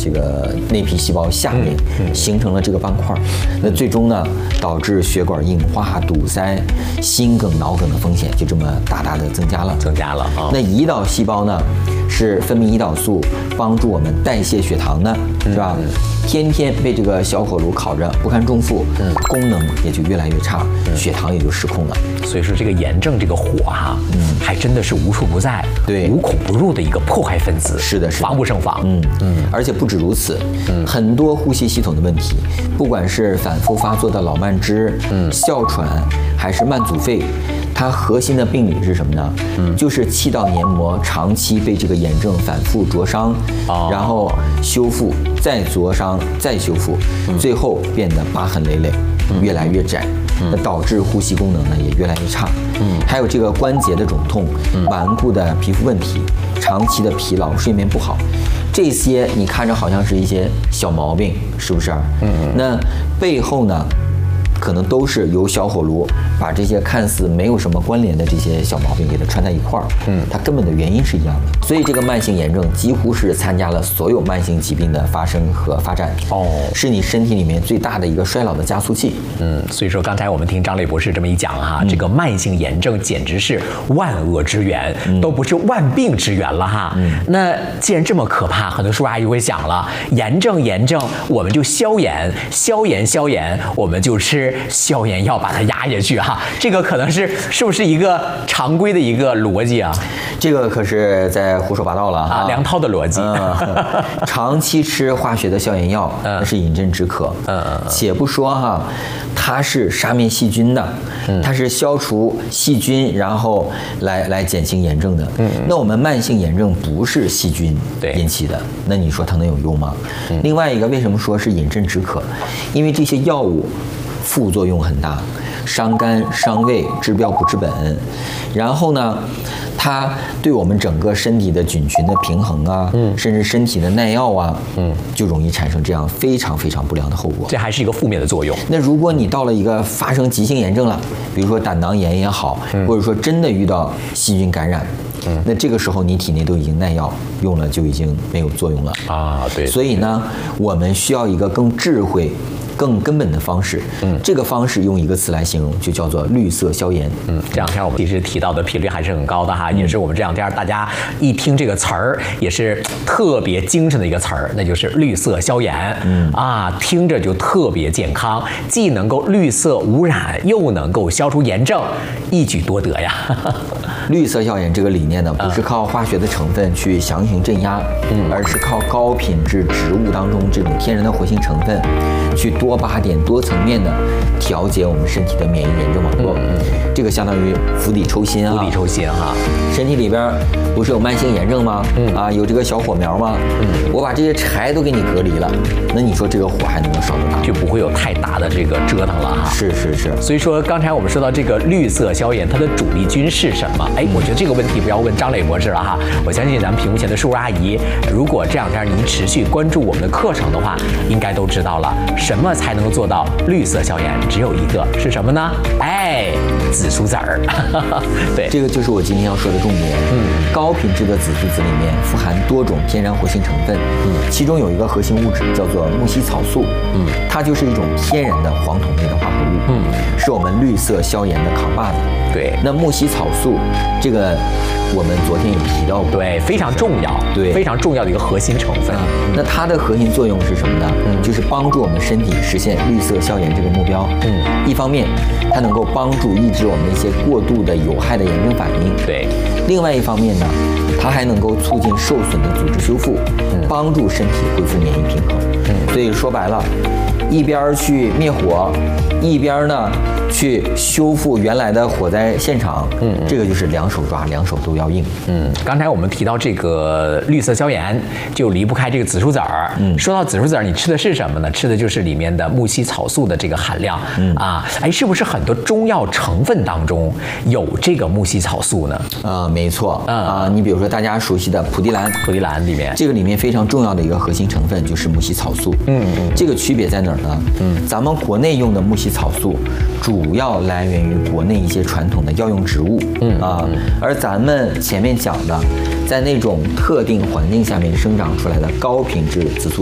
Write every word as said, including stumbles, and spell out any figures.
这个内皮细胞下面形成了这个斑块，那最终呢导致血管硬化、堵塞、心梗、脑梗的风险就这么大大的增加了。 增加了啊。 那胰岛细胞呢，是分泌胰岛素，帮助我们代谢血糖的，是吧？天天被这个小火炉烤着，不堪重负，嗯，功能也就越来越差，血糖也就失控了。 所以说这个炎症这个火哈，嗯，还真的是无处不在， 对， 无孔不入的一个破坏分子。 是的，是的， 防不胜防。 嗯嗯，而且不止如此，嗯，很多呼吸系统的问题，不管是反复发作的老慢支，嗯，哮喘，还是慢阻肺。它核心的病理是什么呢？嗯，就是气道黏膜长期被这个炎症反复灼伤，哦，然后修复，再灼伤，再修复，嗯，最后变得疤痕累累，嗯，越来越窄，嗯，那导致呼吸功能呢也越来越差。嗯，还有这个关节的肿痛，嗯，顽固的皮肤问题，长期的疲劳，睡眠不好，这些你看着好像是一些小毛病，是不是？嗯，那背后呢？可能都是由小火炉把这些看似没有什么关联的这些小毛病给它串在一块儿，嗯，它根本的原因是一样的。所以这个慢性炎症几乎是参加了所有慢性疾病的发生和发展，哦，是你身体里面最大的一个衰老的加速器。 嗯，所以说刚才我们听张磊博士这么一讲哈，嗯，这个慢性炎症简直是万恶之源，嗯，都不是万病之源了哈。嗯，那既然这么可怕，很多叔叔阿姨会想了，炎症炎症我们就消炎，消炎消炎我们就吃消炎药把它压下去哈，这个可能是是不是一个常规的一个逻辑啊？ 这个可是在胡说八道了哈， 啊，梁涛的逻辑。 嗯，长期吃化学的消炎药，嗯，那是饮鸩止渴。嗯嗯。且不说哈，它是杀灭细菌的，嗯，它是消除细菌，然后来来减轻炎症的。嗯。那我们慢性炎症不是细菌引起的，那你说它能有用吗？嗯。另外一个，为什么说是饮鸩止渴？因为这些药物副作用很大，伤肝伤胃，治标不治本。然后呢，它对我们整个身体的菌群的平衡啊，嗯，甚至身体的耐药啊，嗯，就容易产生这样非常非常不良的后果。 这还是一个负面的作用。 那如果你到了一个发生急性炎症了，比如说胆囊炎也好，嗯，或者说真的遇到细菌感染，嗯，那这个时候你体内都已经耐药用了，就已经没有作用了啊。对。 所以呢，我们需要一个更智慧、更根本的方式，嗯，这个方式用一个词来形容，就叫做绿色消炎。嗯， 这两天我们其实提到的频率还是很高的哈，嗯，也是我们这两天大家一听这个词儿，也是特别精神的一个词儿，那就是绿色消炎。嗯啊，听着就特别健康，既能够绿色无染，又能够消除炎症，一举多得呀。 绿色消炎这个理念呢，不是靠化学的成分去强行镇压，嗯，而是靠高品质植物当中这种天然的活性成分，去多靶点、多层面的调节我们身体的免疫炎症网络。嗯，这个相当于釜底抽薪啊！ 釜底抽薪哈！ 身体里边不是有慢性炎症吗？嗯啊，有这个小火苗吗？嗯，我把这些柴都给你隔离了，那你说这个火还能不能烧得大？ 就不会有太大的这个折腾了哈。 是是是。 所以说，刚才我们说到这个绿色消炎，它的主力军是什么？哎，我觉得这个问题不要问张磊博士了哈。我相信咱们屏幕前的叔叔阿姨，如果这两天您持续关注我们的课程的话，应该都知道了什么才能做到绿色消炎，只有一个是什么呢？哎，紫苏籽儿。对， 这个就是我今天要说的重点。嗯，高品质的紫苏籽里面富含多种天然活性成分，嗯，其中有一个核心物质叫做木烯草素，嗯，它就是一种天然的黄酮类的化合物，嗯，是我们绿色消炎的扛把子。 对， 那木烯草素这个我们昨天也提到过， 对，非常重要， 对， 非常重要的一个核心成分。 嗯，那它的核心作用是什么呢？嗯，就是帮助我们身体实现绿色消炎这个目标。嗯，一方面它能够帮助抑制我们一些过度的有害的炎症反应。 对， 另外一方面呢，它还能够促进受损的组织修复，嗯，帮助身体恢复免疫平衡。嗯，所以说白了，一边去灭火，一边呢去修复原来的火灾现场。嗯，这个就是两手抓，两手都要硬。 嗯，刚才我们提到这个绿色消炎，就离不开这个紫苏籽儿。嗯，说到紫苏籽儿，你吃的是什么呢？吃的就是里面的木烯草素的这个含量。嗯啊，哎，是不是很多中药成分当中有这个木烯草素呢？ 啊、呃，没错。嗯啊，你比如说大家熟悉的蒲地蓝， 蒲地蓝里面， 这个里面非常重要的一个核心成分就是木烯草素。嗯嗯，这个区别在哪儿呢？嗯，咱们国内用的木烯草素主要来源于国内一些传统的药用植物。嗯啊，而咱们前面讲的，在那种特定环境下面生长出来的高品质紫苏